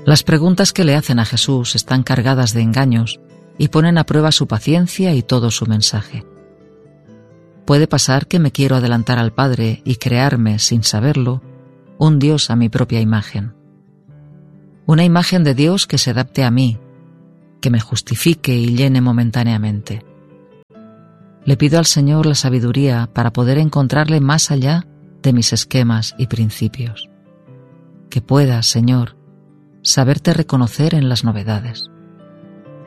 Las preguntas que le hacen a Jesús están cargadas de engaños y ponen a prueba su paciencia y todo su mensaje. Puede pasar que me quiero adelantar al Padre y crearme, sin saberlo, un Dios a mi propia imagen. Una imagen de Dios que se adapte a mí, que me justifique y llene momentáneamente. Le pido al Señor la sabiduría para poder encontrarle más allá de mis esquemas y principios. Que pueda, Señor, saberte reconocer en las novedades.